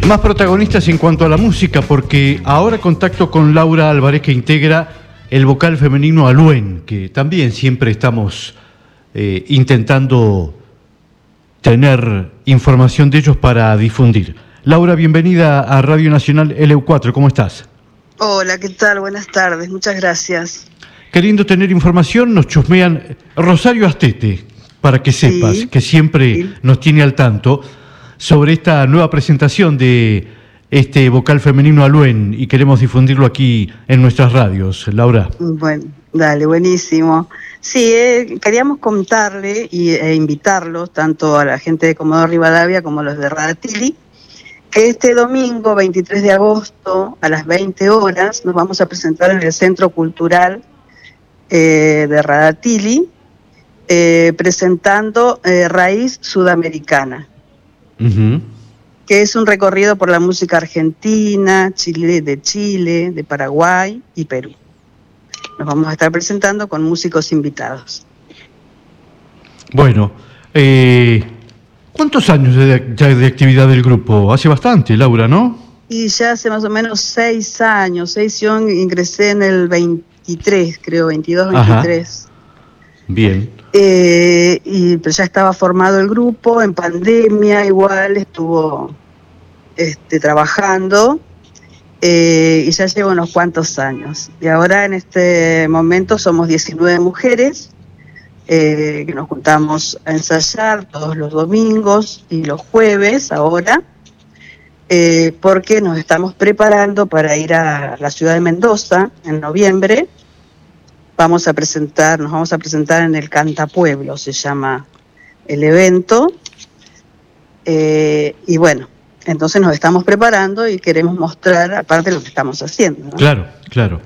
Más protagonistas en cuanto a la música, porque ahora contacto con Laura Álvarez, que integra el vocal femenino Aluen, que también siempre estamos intentando tener información de ellos para difundir. Laura, bienvenida a Radio Nacional LU4, ¿cómo estás? Hola, ¿qué tal? Buenas tardes, muchas gracias. Queriendo tener información, nos chusmean Rosario Astete, para que sepas, Sí, que siempre sí. nos tiene al tanto sobre esta nueva presentación de este vocal femenino Aluen, y queremos difundirlo aquí en nuestras radios. Laura. Bueno, dale, buenísimo. Sí, queríamos contarle e invitarlos, tanto a la gente de Comodoro Rivadavia como a los de Radatili, que este domingo 23 de agosto a las 20 horas nos vamos a presentar en el Centro Cultural de Radatili, presentando Raíz Sudamericana, que es un recorrido por la música argentina, de Chile, de Paraguay y Perú. Nos vamos a estar presentando con músicos invitados. Bueno, ¿cuántos años ya de actividad del grupo? Hace bastante, Laura, ¿no? Y ya hace más o menos 6 años. Yo ingresé en el 23, creo, 22, 23. Ajá. Bien. Pero ya estaba formado el grupo, en pandemia igual estuvo trabajando, y ya llevo unos cuantos años. Y ahora en este momento somos 19 mujeres, que nos juntamos a ensayar todos los domingos y los jueves ahora, porque nos estamos preparando para ir a la ciudad de Mendoza en noviembre. Nos vamos a presentar en el Cantapueblo, se llama el evento, y bueno, entonces nos estamos preparando y queremos mostrar aparte lo que estamos haciendo, ¿no? Claro, claro.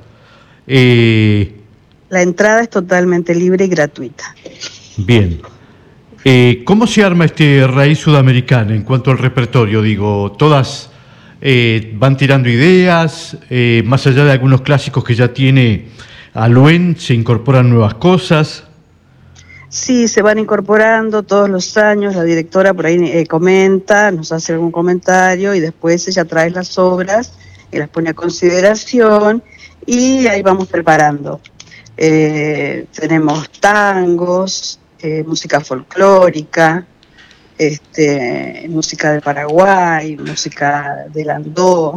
La entrada es totalmente libre y gratuita. Bien. ¿Cómo se arma este Raíz Sudamericana en cuanto al repertorio? Digo, todas van tirando ideas, más allá de algunos clásicos que ya tiene Aluen, se incorporan nuevas cosas. Sí, se van incorporando todos los años, la directora por ahí comenta, nos hace algún comentario y después ella trae las obras y las pone a consideración y ahí vamos preparando. Tenemos tangos, música folclórica, música de Paraguay, música de Landó,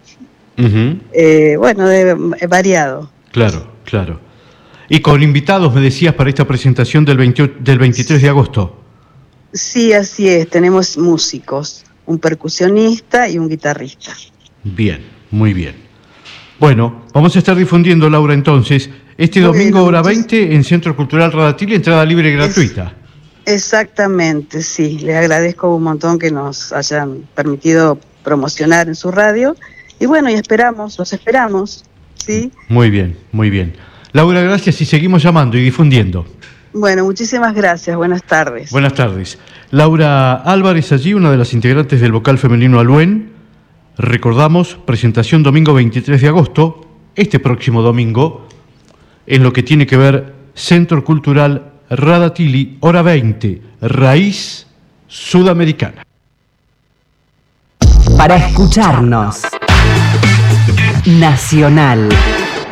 variado. Claro, claro. Y con invitados, me decías, para esta presentación del 23 de agosto. Sí, así es, tenemos músicos, un percusionista y un guitarrista. Bien, muy bien. Bueno, vamos a estar difundiendo, Laura, entonces, este domingo, hora 20, en Centro Cultural Radatili, entrada libre y gratuita. Exactamente, sí. Les agradezco un montón que nos hayan permitido promocionar en su radio. Y bueno, los esperamos, ¿sí? Muy bien, muy bien. Laura, gracias y seguimos llamando y difundiendo. Bueno, muchísimas gracias. Buenas tardes. Buenas tardes. Laura Álvarez allí, una de las integrantes del vocal femenino Aluen. Recordamos, presentación domingo 23 de agosto, este próximo domingo, en lo que tiene que ver Centro Cultural Radatili, hora 20, Raíz Sudamericana. Para escucharnos, Nacional